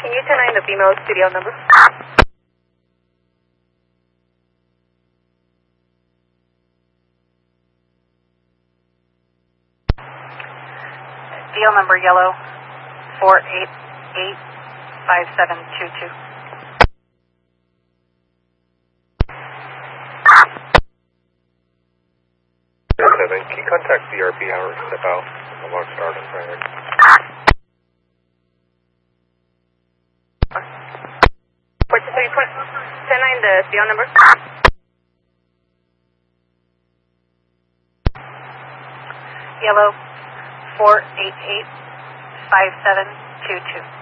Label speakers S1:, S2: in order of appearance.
S1: Can you 10-9 the female studio number?
S2: Deal number yellow 4885722.
S3: Can you contact CRP Howard step out? The lock start and primary.
S1: What's the 10-9 the studio number?
S2: Yellow 4885722.